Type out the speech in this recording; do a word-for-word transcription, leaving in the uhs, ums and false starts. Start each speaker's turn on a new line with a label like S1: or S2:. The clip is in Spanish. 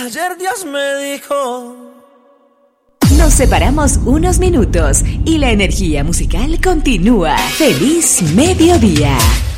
S1: Ayer Dios me dijo.
S2: Nos separamos unos minutos y la energía musical continúa. ¡Feliz mediodía!